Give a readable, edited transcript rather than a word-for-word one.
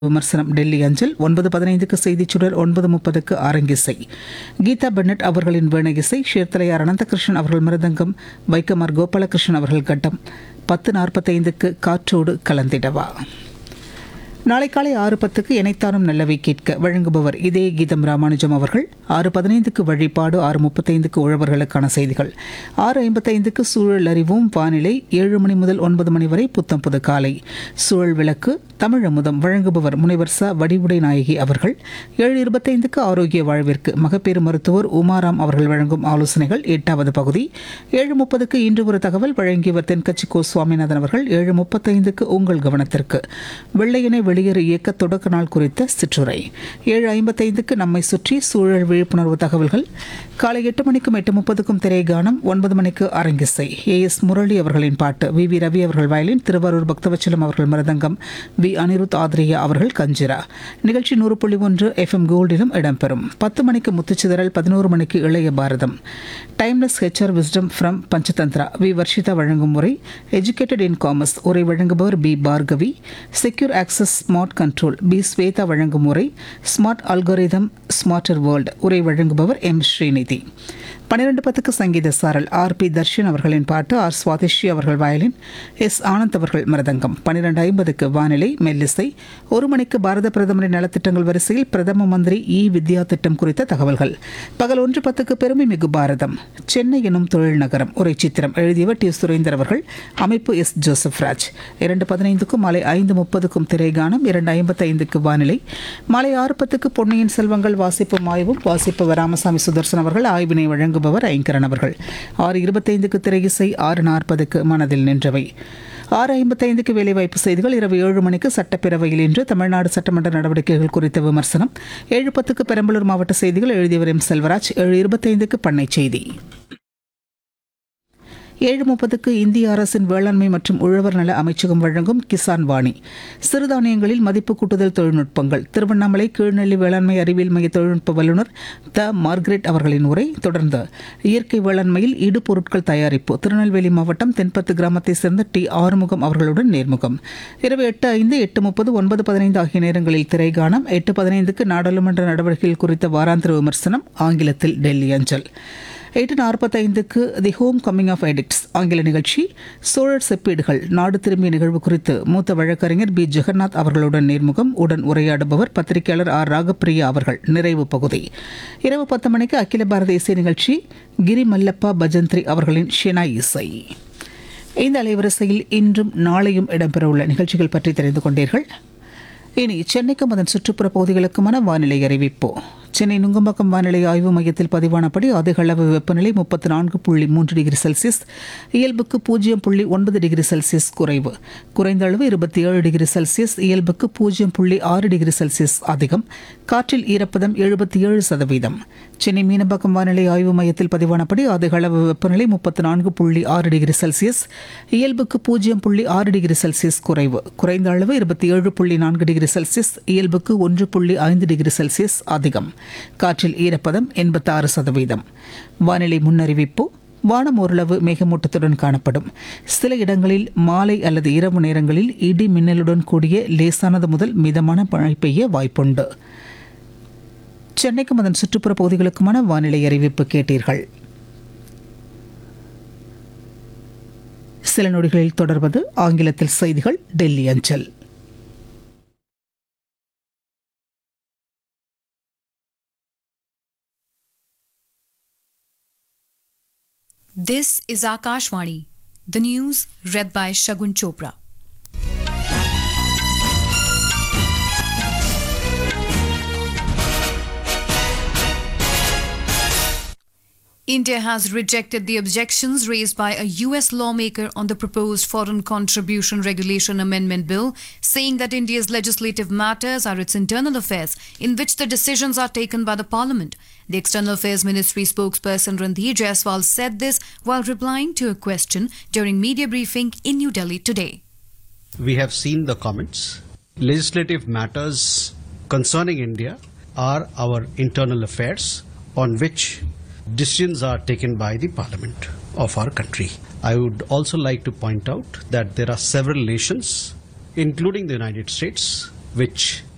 விமர்சனம் டெல்லி அஞ்சல் 9:15க்கு செய்திச் சுடர் 9:30க்கு அரங்கிசை கீதா பென்னட் அவர்களின் வீணை இசை ஷேர்தலையார் அனந்தகிருஷ்ணன் அவர்கள் மிருதங்கம் வைக்கமார் கோபாலகிருஷ்ணன் அவர்கள் கட்டம் 10:45க்கு காற்றோடு கலந்திடவா. நாளை காலை 6:10க்கு இணைத்தானும் நல்லவை கேட்க வழங்குபவர் இதே கீதம் ராமானுஜம் அவர்கள். 6:15க்கு வழிபாடு, 6:35க்கு உழவர்களுக்கான செய்திகள், 6:55க்கு சூழல் அறிவோம் வானிலை, 7 மணி முதல் 9 மணி வரை புத்தம் புது காலை சூழல் விளக்கு தமிழ் அமுதம் வழங்குபவர் முனைவர் ச வடிவுடை நாயகி அவர்கள். 7:25க்கு ஆரோக்கிய வாழ்விற்கு மகப்பேறு மருத்துவர் உமாராம் அவர்கள் வழங்கும் ஆலோசனைகள் 8வது பகுதி. 7:30க்கு இன்று ஒரு தகவல் வழங்கியவர் தென்கட்சி கோ சுவாமிநாதன் அவர்கள். 7:35க்கு உங்கள் கவனத்திற்கு வெள்ளையனை வெளியேறு இயக்க தொடக்க நாள் குறித்த சிற்றுரை. 7:55க்கு நம்மை சுற்றி சூழல் விழிப்புணர்வு தகவல்கள். காலை 8 மணிக்கும் 8:30க்கும் திரைகானம். 9 மணிக்கு அரங்கிசை AS முரளி அவர்களின் பாட்டு, VV ரவி அவர்கள் வயலின், திருவாரூர் பக்தவச்சலம் அவர்கள் மிருதங்கம், V அனிருத் ஆத்ரேயா அவர்கள் கஞ்சிரா. நிகழ்ச்சி 100.1 FM கோல்டிலும் இடம்பெறும். 10 மணிக்கு முத்துச்சிதறல், 11 மணிக்கு இளைய பாரதம், timeless HR wisdom from Panchatantra, V Varshitha வழங்கும் உரை, எஜுகேட்டட் இன் காமர்ஸ் உரை வழங்குபவர் B Bhargavi, secure access smart control B Shweta வழங்கும் உரை, ஸ்மார்ட் அல்கோரிதம் ஸ்மார்ட்டர் வேர்ல்ட் உரை வழங்குபவர் M ஸ்ரீநிதி. 12:10க்கு சங்கீத சாரல், RP தர்ஷன் அவர்களின் பாட்டு, R சுவாதிஷி அவர்கள் வயலின், S ஆனந்த் அவர்கள் மிருதங்கம். 12:50க்கு வானிலை மெல்லிசை. 1 மணிக்கு பாரத பிரதமரின் நலத்திட்டங்கள் வரிசையில் பிரதம மந்திரி வித்யா திட்டம் குறித்த தகவல்கள். பகல் 1:10க்கு பெருமை மிகு பாரதம் சென்னை எனும் தொழில் நகரம் உரை சித்திரம் எழுதியவர் T சுரேந்தர் அவர்கள், அமைப்பு S ஜோசப் ராஜ். 2:15க்கும் மாலை 5:30க்கும் திரைகானம். 2:55க்கு வானிலை. மாலை 6:10க்கு பொன்னியின் செல்வங்கள் வாசிப்பும் ஆய்வும், வாசிப்பவர் ராமசாமி சுதர்சன் அவர்கள், ஆய்வினை வழங்குபவர் ஐங்கரன் அவர்கள். 6:25க்கு திரையிசை. 6:40க்கு மனதில் நின்றவை. 6:55க்கு வேலைவாய்ப்பு செய்திகள். இரவு 7 மணிக்கு சட்டப்பேரவையில் இன்று தமிழ்நாடு சட்டமன்ற நடவடிக்கைகள் குறித்த விமர்சனம். 7:10க்கு பெரம்பலூர் மாவட்ட செய்திகள் எழுதியவர் M செல்வராஜ். 7:25க்கு பண்ணை செய்தி. 7:30க்கு இந்திய அரசின் வேளாண்மை மற்றும் உழவர் நல அமைச்சகம் வழங்கும் கிசான் வாணி, சிறுதானியங்களில் மதிப்பு கூட்டுதல் தொழில்நுட்பங்கள், திருவண்ணாமலை கீழ்நெல்லி வேளாண்மை அறிவியல் மைய தொழில்நுட்ப வல்லுநர் த மார்கரெட் அவர்களின் உரை. தொடர்ந்து இயற்கை வேளாண்மையில் இடுபொருட்கள் தயாரிப்பு, திருநெல்வேலி மாவட்டம் தென்பத்து கிராமத்தை சேர்ந்த T ஆறுமுகம் அவர்களுடன் நேர்முகம். இரவு 8:05, 8:30, 9:15 ஆகிய நேரங்களில் திரைகானம். 8:15க்கு நாடாளுமன்ற நடவடிக்கைகள் குறித்த வாராந்திர விமர்சனம் ஆங்கிலத்தில் டெல்லி அஞ்சல். 8:45க்கு the home coming of edicts ஆங்கில நிகழ்ச்சி. சோழர் செப்பீடுகள் நாடு திரும்பிய நிகழ்வு குறித்து மூத்த வழக்கறிஞர் B ஜெகநாத் அவர்களுடன் நேர்முகம். உடன் உரையாடுபவர் பத்திரிகையாளர் R ராகப்பிரியா அவர்கள். நிறைவு பகுதி. இரவு 10 மணிக்கு அகில பாரத இசை நிகழ்ச்சி, கிரி மல்லப்பா பஜந்திரி அவர்களின் ஷெனாய் இசை. இந்த அலைவரிசையில் இன்றும் நாளையும் இடம்பெறவுள்ள நிகழ்ச்சிகள் பற்றி தெரிந்து கொண்டீர்கள். இனி சென்னைக்கும் அதன் சுற்றுப்புற பகுதிகளுக்குமான வானிலை அறிவிப்பு. சென்னை நுங்கம்பாக்கம் வானிலை ஆய்வு மையத்தில் பதிவானபடி அதிகளவு வெப்பநிலை 34.3 டிகிரி செல்சியஸ், இயல்புக்கு 0.9 டிகிரி செல்சியஸ் குறைவு. குறைந்த அளவு 27 டிகிரி செல்சியஸ், இயல்புக்கு 0.6 டிகிரி செல்சியஸ் அதிகம். காற்றில் ஈரப்பதம் 77%. சென்னை மீனம்பாக்கம் வானிலை ஆய்வு மையத்தில் பதிவானபடி அதிகளவு வெப்பநிலை 34.6 டிகிரி செல்சியஸ், இயல்புக்கு 0.6 டிகிரி செல்சியஸ் குறைவு. குறைந்த அளவு 27.4 டிகிரி செல்சியஸ், இயல்புக்கு 1.5 டிகிரி செல்சியஸ் அதிகம். காற்றில் ஈரப்பதம் 86%. வானிலை முன்னறிவிப்பு. வானம் ஓரளவு மேகமூட்டத்துடன் காணப்படும். சில இடங்களில் மாலை அல்லது இரவு நேரங்களில் இடி மின்னலுடன் கூடிய லேசானது முதல் மிதமான மழை பெய்ய வாய்ப்புண்டு. சென்னைக்கும் அதன் சுற்றுப்புற பகுதிகளுக்குமான வானிலை அறிவிப்பு கேட்டீர்கள். சில நொடிகளில் தொடர்வது ஆங்கிலத்தில் செய்திகள் டெல்லி அஞ்சல். This is Akashvani. The news read by Shagun Chopra. India has rejected the objections raised by a US lawmaker on the proposed Foreign Contribution Regulation Amendment Bill, saying that India's legislative matters are its internal affairs in which the decisions are taken by the Parliament. The External Affairs Ministry spokesperson Randhir Jaiswal said this while replying to a question during media briefing in New Delhi today. We have seen the comments. Legislative matters concerning India are our internal affairs on which decisions are taken by the Parliament of our country. I would also like to point out that there are several nations, including the United States, which